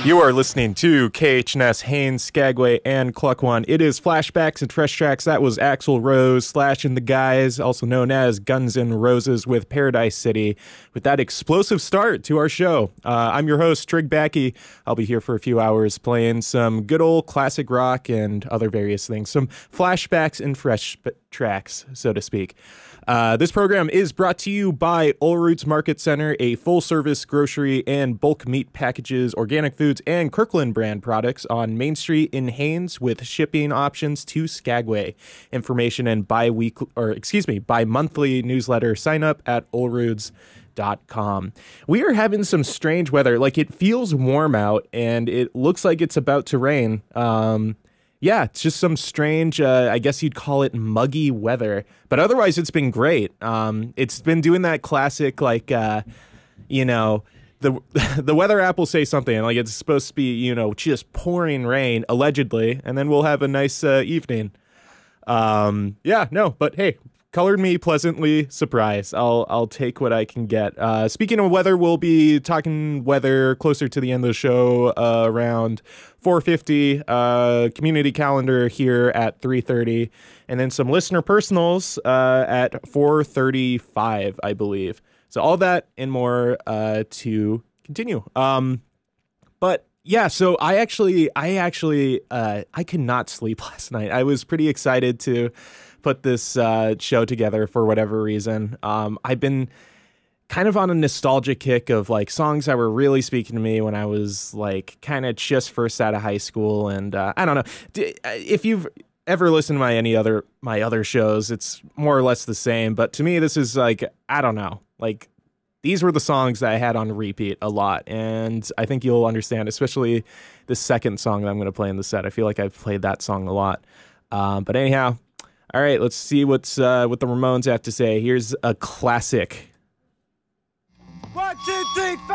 You are listening to KHNS, Haines, Skagway, and Cluck One. It is Flashbacks and Fresh Tracks. That was Axl Rose, Slash and the Guys, also known as Guns N' Roses with Paradise City, with that explosive start to our show. I'm your host, Trig Backey. I'll be here for a few hours playing some good old classic rock and other various things, some flashbacks and fresh tracks, so to speak. This program is brought to you by Old Roots Market Center, a full-service grocery and bulk meat packages, organic foods, and Kirkland brand products on Main Street in Haines with shipping options to Skagway. Information and bi-monthly newsletter sign up at oldroots.com. We are having some strange weather. Like, it feels warm out and it looks like it's about to rain. Yeah, it's just some strange, I guess you'd call it muggy weather. But otherwise, it's been great. It's been doing that classic, like, the weather app will say something, like it's supposed to be, just pouring rain, allegedly, and then we'll have a nice evening. But hey, colored me pleasantly surprised. I'll take what I can get. Speaking of weather, we'll be talking weather closer to the end of the show, around 4:50. Community calendar here at 3:30, and then some listener personals at 4:35, I believe. So all that and more to continue. But yeah, so I could not sleep last night. I was pretty excited to put this show together for whatever reason. I've been kind of on a nostalgia kick of like songs that were really speaking to me when I was like kind of just first out of high school. And I don't know if you've ever listened to my other shows, it's more or less the same. But to me, this is like, I don't know, like these were the songs that I had on repeat a lot. And I think you'll understand, especially the second song that I'm going to play in the set. I feel like I've played that song a lot. But anyhow, all right, let's see what the Ramones have to say. Here's a classic. 1, 2, 3, 4.